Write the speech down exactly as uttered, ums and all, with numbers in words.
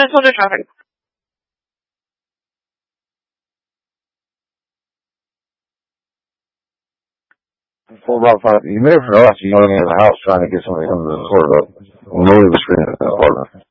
Minnesota traffic. For about five, you may have for us, you know, in the house trying to get somebody to come to the court, but nobody was screaming at that apartment.